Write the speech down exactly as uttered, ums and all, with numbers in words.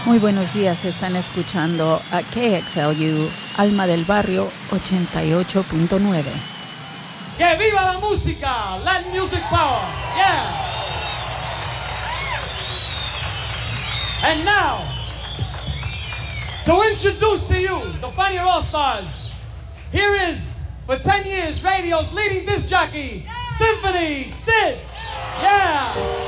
Muy buenos días, están escuchando a K X L U, Alma del Barrio ochenta y ocho punto nueve. ¡Que viva la música! Latin Music Power! Yeah! And now, to introduce to you the Funnier All-Stars, here is, for ten years, radio's leading disc jockey, Symphony Sid! Yeah!